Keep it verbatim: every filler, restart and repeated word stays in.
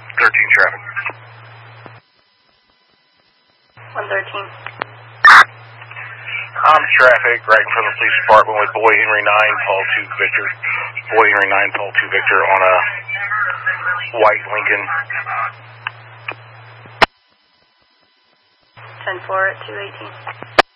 thirteen traffic. one thirteen. I'm traffic right in front of the police department with Boy Henry nine, Paul two Victor. Boy Henry nine, Paul two Victor on a white Lincoln. ten four at two eighteen.